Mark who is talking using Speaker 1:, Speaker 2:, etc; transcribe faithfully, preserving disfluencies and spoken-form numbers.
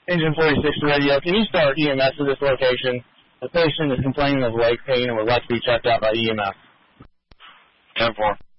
Speaker 1: Engine forty-six to radio. Can you start E M S at this location? The patient is complaining of leg pain and would like to be checked out by E M S.
Speaker 2: ten four.